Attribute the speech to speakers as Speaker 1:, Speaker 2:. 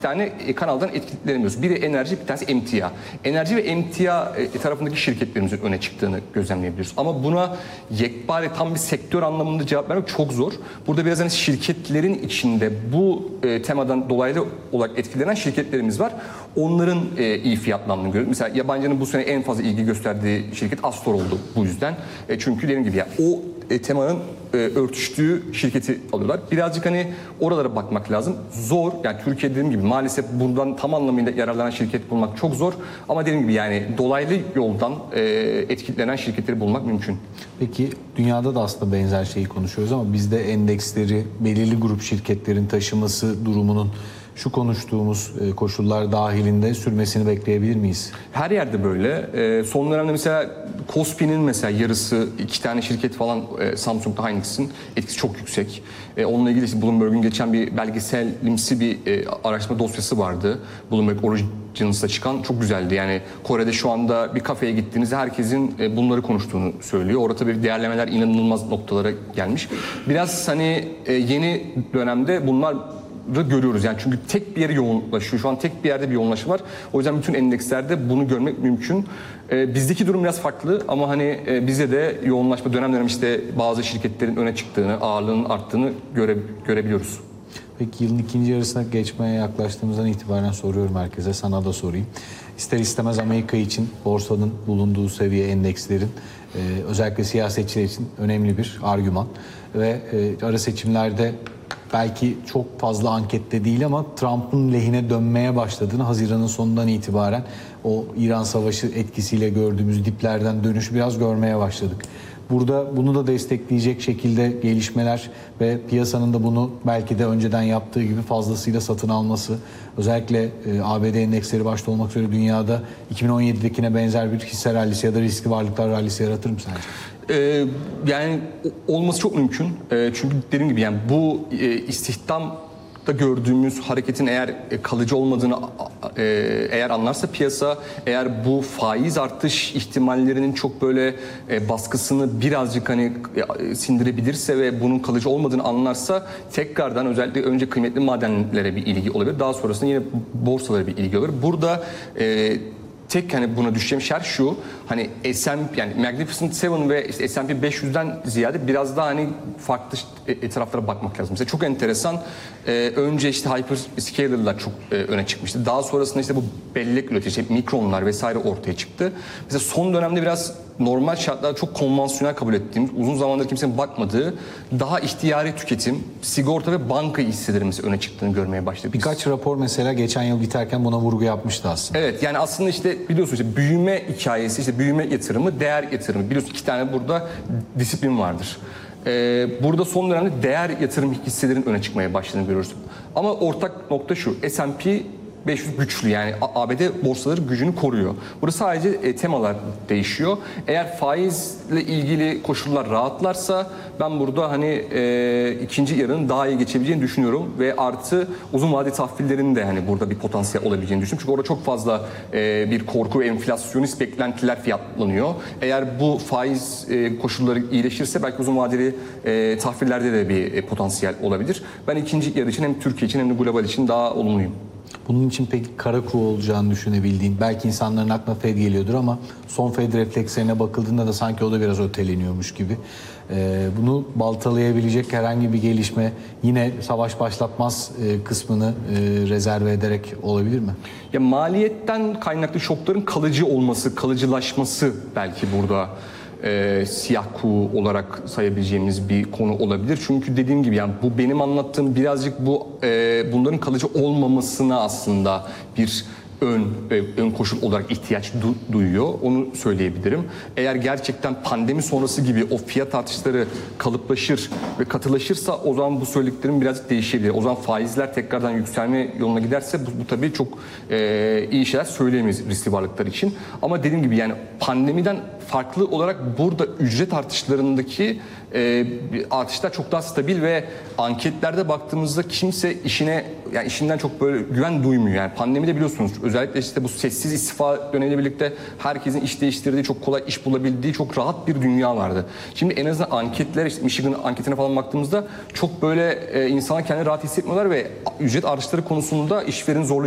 Speaker 1: tane kanaldan etkilenemiyoruz. Biri enerji, bir tanesi emtia. Enerji ve emtia tarafındaki şirketlerimizin öne çıktığını gözlemleyebiliyoruz. Ama buna yekpare tam bir sektör anlamında cevap vermek çok zor. Burada biraz hani şirketlerin içinde bu temadan dolaylı olarak etkilenen şirketlerimiz var. Onların iyi fiyatlandığını görüyoruz. Mesela yabancının bu sene en fazla ilgi gösterdiği şirket Astor oldu bu yüzden. Çünkü dediğim gibi yani o temanın örtüştüğü şirketi alıyorlar. Birazcık hani oralara bakmak lazım. Zor. Yani Türkiye dediğim gibi maalesef bundan tam anlamıyla yararlanan şirket bulmak çok zor. Ama dediğim gibi yani dolaylı yoldan etkilenen şirketleri bulmak mümkün.
Speaker 2: Peki dünyada da aslında benzer şeyi konuşuyoruz ama bizde endeksleri belirli grup şirketlerin taşıması durumunun şu konuştuğumuz koşullar dahilinde sürmesini bekleyebilir miyiz?
Speaker 1: Her yerde böyle. Son dönemde mesela Kospi'nin mesela yarısı 2 tane şirket falan Samsung'da Hynix'in etkisi çok yüksek. Onunla ilgili işte Bloomberg'un geçen bir belgeselimsi bir araştırma dosyası vardı. Bloomberg Origins'ta çıkan çok güzeldi. Yani Kore'de şu anda bir kafeye gittiğinizde herkesin bunları konuştuğunu söylüyor. Orada bir değerlemeler inanılmaz noktalara gelmiş. Biraz hani yeni dönemde bunlar görüyoruz yani çünkü tek bir yere yoğunlaşıyor. Şu an tek bir yerde bir yoğunlaşma var. O yüzden bütün endekslerde bunu görmek mümkün. Bizdeki durum biraz farklı ama hani bize de yoğunlaşma dönem dönem işte bazı şirketlerin öne çıktığını, ağırlığının arttığını görebiliyoruz.
Speaker 2: Peki yılın ikinci yarısına geçmeye yaklaştığımızdan itibaren soruyorum herkese, sana da sorayım. İster istemez Amerika için borsanın bulunduğu seviye endekslerin özellikle siyasetçiler için önemli bir argüman. Ve ara seçimlerde belki çok fazla ankette değil ama Trump'ın lehine dönmeye başladığını Haziran'ın sonundan itibaren o İran Savaşı etkisiyle gördüğümüz diplerden dönüş biraz görmeye başladık. Burada bunu da destekleyecek şekilde gelişmeler ve piyasanın da bunu belki de önceden yaptığı gibi fazlasıyla satın alması, özellikle ABD endeksleri başta olmak üzere dünyada 2017'dekine benzer bir hisse rallisi ya da riskli varlıklar rallisi yaratır mı sence?
Speaker 1: Yani olması çok mümkün. Çünkü dediğim gibi yani bu istihdamda gördüğümüz hareketin eğer kalıcı olmadığını eğer anlarsa piyasa, eğer bu faiz artış ihtimallerinin çok böyle baskısını birazcık hani sindirebilirse ve bunun kalıcı olmadığını anlarsa tekrardan özellikle önce kıymetli madenlere bir ilgi olabilir. Daha sonrasında yine borsalara bir ilgi olabilir. Burada tek hani buna düşeceğim şer şu, hani S&P yani Magnificent 7 ve işte S&P 500'den ziyade biraz daha hani farklı taraflara bakmak lazım. Mesela çok enteresan, önce işte hyperscaler'lar çok öne çıkmıştı. Daha sonrasında işte bu bellek üretici, mikronlar vesaire ortaya çıktı. Mesela son dönemde biraz normal şartlarda çok konvansiyonel kabul ettiğimiz, uzun zamandır kimsenin bakmadığı, daha ihtiyari tüketim, sigorta ve banka hisselerimiz öne çıktığını görmeye başladık.
Speaker 2: Birkaç rapor mesela geçen yıl biterken buna vurgu yapmıştı aslında.
Speaker 1: Evet, yani aslında işte biliyorsunuz işte büyüme hikayesi, işte büyüme yatırımı, değer yatırımı. Biliyorsunuz 2 tane burada disiplin vardır. Burada son dönemde değer yatırım hisselerin öne çıkmaya başladığını görüyoruz. Ama ortak nokta şu, S&P 500 güçlü, yani ABD borsaları gücünü koruyor. Burada sadece temalar değişiyor. Eğer faizle ilgili koşullar rahatlarsa ben burada hani ikinci yarının daha iyi geçebileceğini düşünüyorum ve artı uzun vade tahvillerinin de hani burada bir potansiyel olabileceğini düşünüyorum. Çünkü orada çok fazla bir korku ve enflasyonist beklentiler fiyatlanıyor. Eğer bu faiz koşulları iyileşirse belki uzun vadeli tahvillerde de bir potansiyel olabilir. Ben ikinci yarı için hem Türkiye için hem de global için daha olumluyum.
Speaker 2: Bunun için peki kara kuğu olacağını düşünebildiğin, belki insanların aklına Fed geliyordur ama son Fed reflekslerine bakıldığında da sanki o da biraz öteleniyormuş gibi. Bunu baltalayabilecek herhangi bir gelişme yine savaş başlatmaz kısmını rezerve ederek olabilir mi?
Speaker 1: Ya maliyetten kaynaklı şokların kalıcı olması, kalıcılaşması belki burada siyah kuğu olarak sayabileceğimiz bir konu olabilir. Çünkü dediğim gibi yani bu benim anlattığım birazcık bunların kalıcı olmamasına aslında bir ön koşul olarak ihtiyaç duyuyor. Onu söyleyebilirim. Eğer gerçekten pandemi sonrası gibi o fiyat artışları kalıplaşır ve katılaşırsa o zaman bu söylediklerim birazcık değişebilir. O zaman faizler tekrardan yükselme yoluna giderse bu tabii çok iyi şeyler söyleyemeyiz riskli varlıklar için. Ama dediğim gibi yani pandemiden farklı olarak burada ücret artışlarındaki artışlar çok daha stabil ve anketlerde baktığımızda kimse işinden çok böyle güven duymuyor. Yani pandemide biliyorsunuz özellikle işte bu sessiz istifa dönemiyle birlikte herkesin iş değiştirdiği, çok kolay iş bulabildiği çok rahat bir dünya vardı. Şimdi en azından anketler, işte Michigan anketine falan baktığımızda çok böyle insanlar kendini rahat hissetmiyorlar ve ücret artışları konusunda işveren zorlayıcı